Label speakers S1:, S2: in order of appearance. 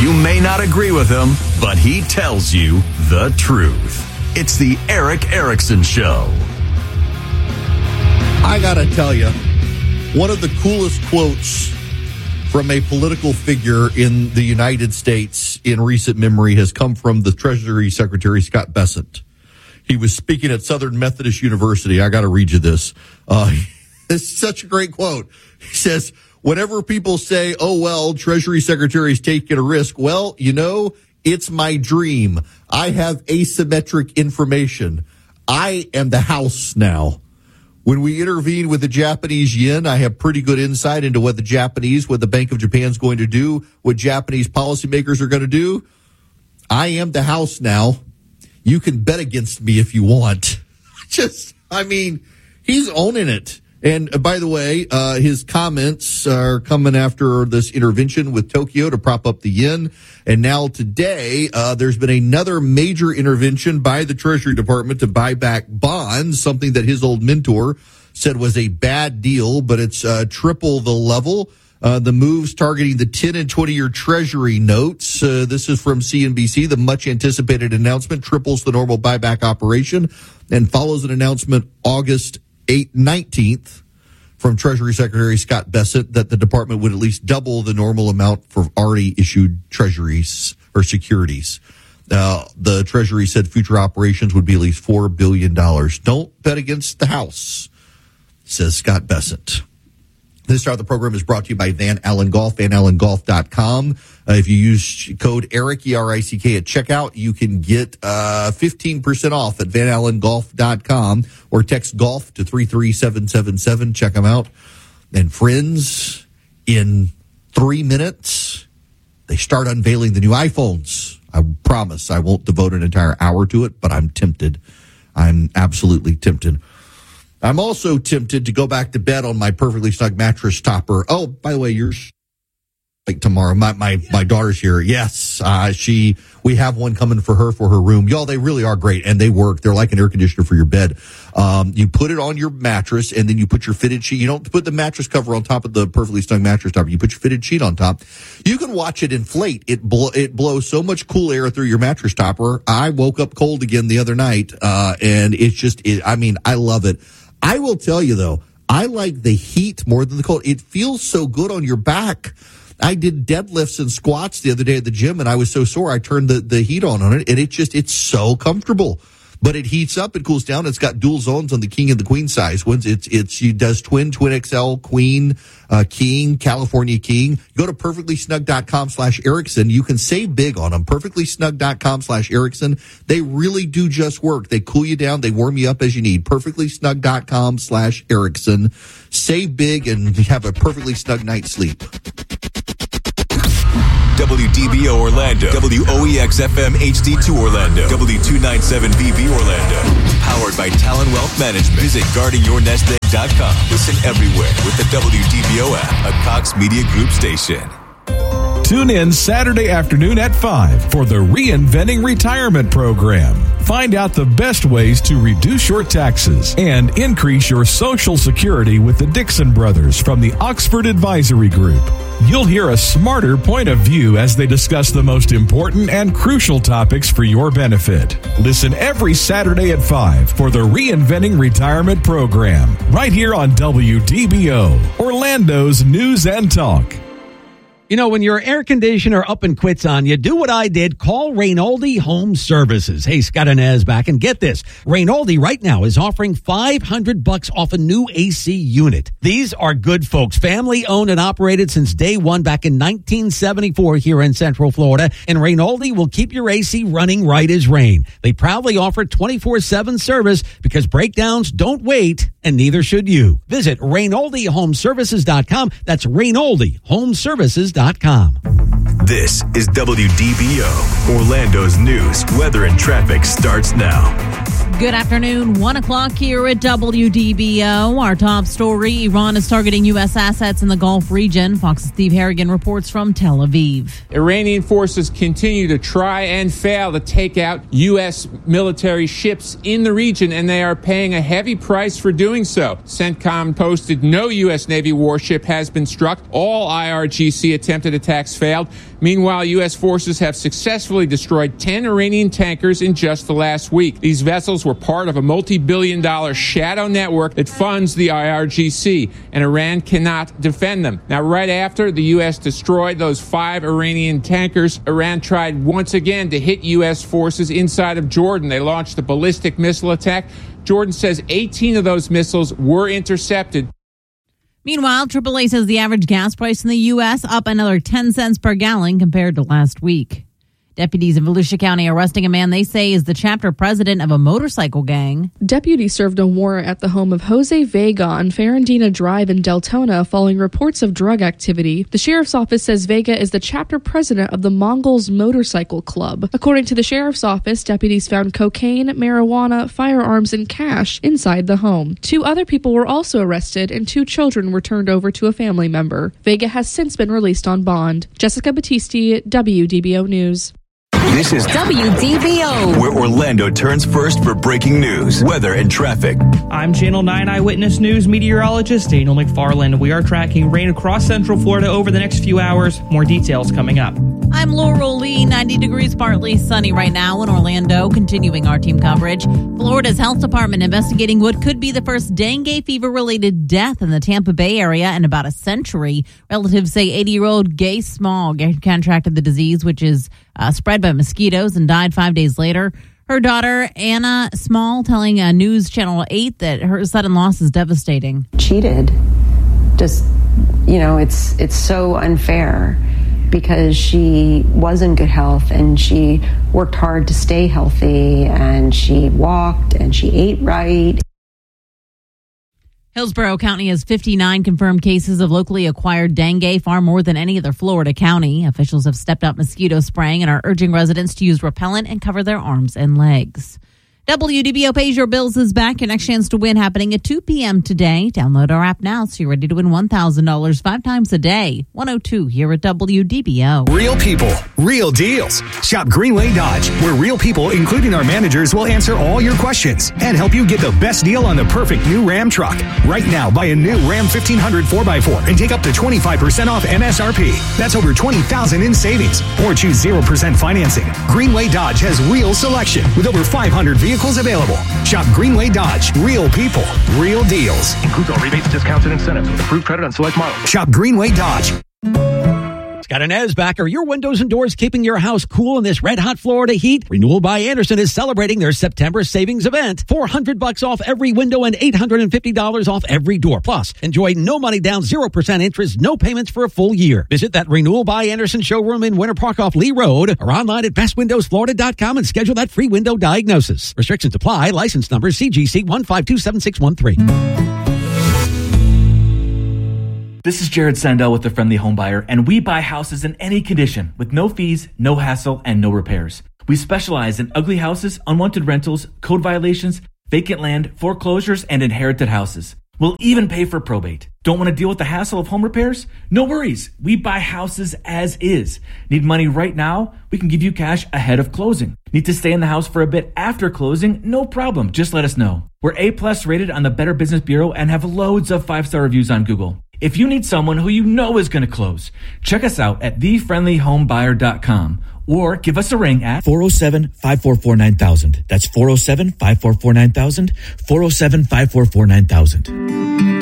S1: You may not agree with him, but he tells you the truth. It's the Erick Erickson Show.
S2: I gotta tell you, one of the coolest quotes from a political figure in the United States in recent memory has come from the Treasury Secretary, Scott Bessent. He was speaking at Southern Methodist University. I got to read you this. It's such a great quote. He says, whenever people say, oh, well, Treasury Secretary's taking a risk, well, you know, it's my dream. I have asymmetric information. I am the House now. When we intervene with the Japanese yen, I have pretty good insight into what the Bank of Japan is going to do, what Japanese policymakers are going to do. I am the House now. You can bet against me if you want. He's owning it. And by the way, his comments are coming after this intervention with Tokyo to prop up the yen. And now today, there's been another major intervention by the Treasury Department to buy back bonds, something that his old mentor said was a bad deal, but it's triple the level. The moves targeting the 10 and 20-year Treasury notes. This is from CNBC. The much-anticipated announcement triples the normal buyback operation and follows an announcement August 19th from Treasury Secretary Scott Bessent that the department would at least double the normal amount for already issued treasuries or securities. The Treasury said future operations would be at least $4 billion. Don't bet against the House, says Scott Bessent. This part of the program is brought to you by Van Allen Golf, vanallengolf.com. If you use code ERICK, E-R-I-C-K, at checkout, you can get 15% off at vanallengolf.com or text GOLF to 33777. Check them out. And friends, in 3 minutes, they start unveiling the new iPhones. I promise I won't devote an entire hour to it, but I'm tempted. I'm absolutely tempted. I'm also tempted to go back to bed on my perfectly snug mattress topper. Oh, by the way, yours like tomorrow. My daughter's here. Yes, we have one coming for her room. Y'all, they really are great, and they work. They're like an air conditioner for your bed. You put it on your mattress, and then you put your fitted sheet. You don't put the mattress cover on top of the perfectly snug mattress topper. You put your fitted sheet on top. You can watch it inflate. It blows so much cool air through your mattress topper. I woke up cold again the other night, and it's just, I love it. I will tell you, though, I like the heat more than the cold. It feels so good on your back. I did deadlifts and squats the other day at the gym, and I was so sore I turned the heat on it, and it's so comfortable. But it heats up, it cools down. It's got dual zones on the king and the queen size ones. It does twin XL, queen, king, California king. Go to perfectlysnug.com/Erickson. You can save big on them. Perfectlysnug.com/Erickson. They really do just work. They cool you down. They warm you up as you need. Perfectlysnug.com/Erickson. Save big and have a perfectly snug night's sleep.
S3: WDBO Orlando, WOEX-FM HD2 Orlando, W297BB Orlando. Powered by Talon Wealth Management. Visit guardingyournestegg.com. Listen everywhere with the WDBO app, a Cox Media Group station.
S4: Tune in Saturday afternoon at 5 for the Reinventing Retirement Program. Find out the best ways to reduce your taxes and increase your Social Security with the Dixon Brothers from the Oxford Advisory Group. You'll hear a smarter point of view as they discuss the most important and crucial topics for your benefit. Listen every Saturday at 5 for the Reinventing Retirement Program, right here on WDBO, Orlando's News and Talk.
S5: You know, when your air conditioner up and quits on you, do what I did. Call Rainoldi Home Services. Hey, Scott and Ez back. And get this. Rainoldi right now is offering $500 off a new AC unit. These are good folks. Family owned and operated since day one back in 1974 here in Central Florida. And Rainoldi will keep your AC running right as rain. They proudly offer 24/7 service because breakdowns don't wait, and neither should you. Visit RainoldiHomeservices.com. That's RainoldiHomeservices.com.
S3: This is WDBO, Orlando's news, weather, and traffic starts now.
S6: Good afternoon, 1 o'clock here at WDBO. Our top story, Iran is targeting U.S. assets in the Gulf region. Fox's Steve Harrigan reports from Tel Aviv.
S7: Iranian forces continue to try and fail to take out U.S. military ships in the region, and they are paying a heavy price for doing so. CENTCOM posted no U.S. Navy warship has been struck. All IRGC attempted attacks failed. Meanwhile, U.S. forces have successfully destroyed 10 Iranian tankers in just the last week. These vessels were part of a multi-billion-dollar shadow network that funds the IRGC, and Iran cannot defend them. Now, right after the U.S. destroyed those 5 Iranian tankers, Iran tried once again to hit U.S. forces inside of Jordan. They launched a ballistic missile attack. Jordan says 18 of those missiles were intercepted.
S6: Meanwhile, AAA says the average gas price in the U.S. up another 10 cents per gallon compared to last week. Deputies in Volusia County arresting a man they say is the chapter president of a motorcycle gang.
S8: Deputies served a warrant at the home of Jose Vega on Ferrandina Drive in Deltona following reports of drug activity. The sheriff's office says Vega is the chapter president of the Mongols Motorcycle Club. According to the sheriff's office, deputies found cocaine, marijuana, firearms, and cash inside the home. 2 other people were also arrested and 2 children were turned over to a family member. Vega has since been released on bond. Jessica Battisti, WDBO News.
S3: This is
S9: WDBO,
S3: where Orlando turns first for breaking news, weather, and traffic.
S10: I'm Channel 9 Eyewitness News meteorologist Daniel McFarland. We are tracking rain across Central Florida over the next few hours. More details coming up.
S6: I'm Laurel Lee, 90 degrees, partly sunny right now in Orlando. Continuing our team coverage, Florida's health department investigating what could be the first dengue fever-related death in the Tampa Bay area in about a century. Relatives say 80-year-old Gay Small contracted the disease, which is spread by mosquitoes, and died 5 days later. Her daughter, Anna Small, telling News Channel 8 that her sudden loss is devastating.
S9: cheated. Just, it's so unfair because she was in good health and she worked hard to stay healthy and she walked and she ate right.
S6: Hillsborough County has 59 confirmed cases of locally acquired dengue, far more than any other Florida county. Officials have stepped up mosquito spraying and are urging residents to use repellent and cover their arms and legs. WDBO Pays Your Bills is back. Your next chance to win happening at 2 p.m. today. Download our app now so you're ready to win $1,000 5 times a day. 102 here at WDBO.
S11: Real people, real deals. Shop Greenway Dodge, where real people, including our managers, will answer all your questions and help you get the best deal on the perfect new Ram truck. Right now, buy a new Ram 1500 4x4 and take up to 25% off MSRP. That's over $20,000 in savings. Or choose 0% financing. Greenway Dodge has real selection with over 500 vehicles available. Shop Greenway Dodge. Real people, real deals.
S12: Includes all rebates, discounts, and incentives with approved credit on select models.
S11: Shop Greenway Dodge.
S5: Scott Inez back. Are your windows and doors keeping your house cool in this red-hot Florida heat? Renewal by Andersen is celebrating their September savings event. $400 off every window and $850 off every door. Plus, enjoy no money down, 0% interest, no payments for a full year. Visit that Renewal by Andersen showroom in Winter Park off Lee Road or online at bestwindowsflorida.com and schedule that free window diagnosis. Restrictions apply. License number CGC 1527613.
S13: This is Jared Sandell with The Friendly Home Buyer, and we buy houses in any condition with no fees, no hassle, and no repairs. We specialize in ugly houses, unwanted rentals, code violations, vacant land, foreclosures, and inherited houses. We'll even pay for probate. Don't want to deal with the hassle of home repairs? No worries. We buy houses as is. Need money right now? We can give you cash ahead of closing. Need to stay in the house for a bit after closing? No problem. Just let us know. We're A+ rated on the Better Business Bureau and have loads of 5-star reviews on Google. If you need someone who you know is going to close, check us out at thefriendlyhomebuyer.com or give us a ring at
S14: 407-544-9000. That's 407-544-9000, 407-544-9000.